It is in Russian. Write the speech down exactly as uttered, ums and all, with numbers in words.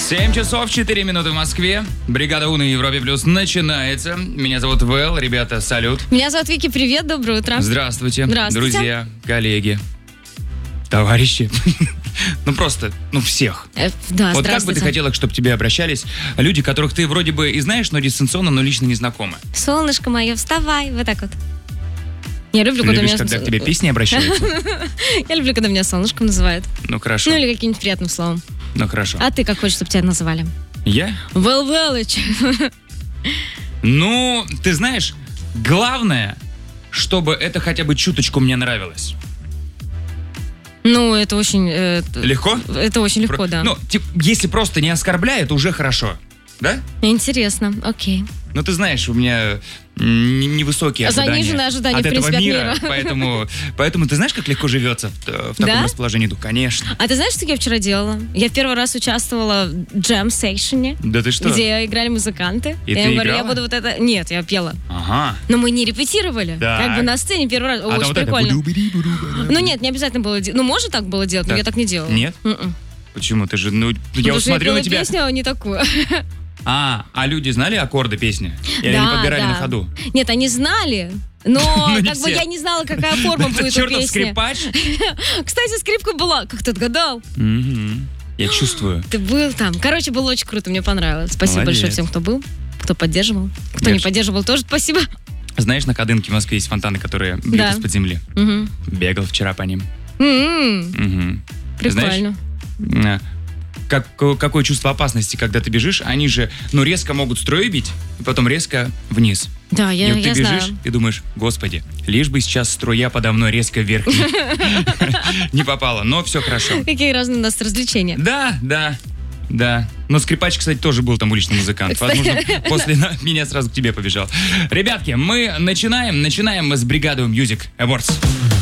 семь часов четыре минуты в Москве. Бригада У на Европе Плюс начинается. Меня зовут Вэл. Ребята, салют. Меня зовут Вики. Привет, доброе утро. Здравствуйте. Здравствуйте. Друзья, коллеги, товарищи. Ну просто, ну всех. Э, да, Вот как бы ты здравствуйте. хотела, чтобы к тебе обращались люди, которых ты вроде бы и знаешь, но дистанционно, но лично не знакомы? Солнышко мое, вставай. Вот так вот. Я люблю, когда Любишь, меня... когда к тебе песни обращаются? Я люблю, когда меня солнышком называют. Ну хорошо, Ну или каким-нибудь приятным словом. ну хорошо. А ты как хочешь, чтобы тебя называли? Я? Вэл Вэлыч. Ну, ты знаешь, главное, чтобы это хотя бы чуточку мне нравилось. Ну, это очень... э, Легко? Это очень легко, Про- да. Ну, типа, если просто не оскорбляет, уже хорошо. Да? Интересно, окей. Ну, ты знаешь, у меня м, н- невысокие ожидания, Заниженные ожидания, от в этого принципе, от мира, мира. Поэтому, поэтому ты знаешь, как легко живется в, т- в таком Да? расположении духа? Конечно. А ты знаешь, что я вчера делала? Я в первый раз участвовала в джем-сейшене, Да ты что? где играли музыканты. И я ты им говорю, я играла? буду вот это... Нет, я пела. Ага. Но мы не репетировали. Так. Как бы на сцене первый раз. А там Очень вот это прикольно. буду-биди-буду-буду. Ну нет, не обязательно было делать. Ну, может так было делать, но Так. я так не делала. Нет? М-м. Почему? Ты же, ну, я Потому вот что смотрю я на пела тебя. песню, а не такую. А, а люди знали аккорды песни? Или Да, они подбирали да. на ходу? Нет, они знали. Но Ну, не как бы все. я не знала, какая форма Это будет у чертов песни. скрипач? Кстати, скрипка была. Как ты отгадал? Мгм. Я чувствую. Ты был там. Короче, было очень круто, мне понравилось. Спасибо Молодец. большое всем, кто был, кто поддерживал. Кто не Держи. поддерживал, тоже спасибо. Знаешь, на Кадынке в Москве есть фонтаны, которые бьют Да. из-под земли. Мгм. Бегал вчера по ним. М-м. Мгм. Прикольно. Знаешь, как, какое чувство опасности, когда ты бежишь, они же, ну, резко могут строй бить, и потом резко вниз. Да, я, и вот я ты бежишь знаю. и думаешь, господи, лишь бы сейчас струя подо мной резко вверх не- не попала, но все хорошо. Какие разные у нас развлечения. Да, да, да. Но скрипач, кстати, тоже был там уличный музыкант. Кстати. Возможно, после на- меня сразу к тебе побежал. Ребятки, мы начинаем, начинаем с бригады Music Awards.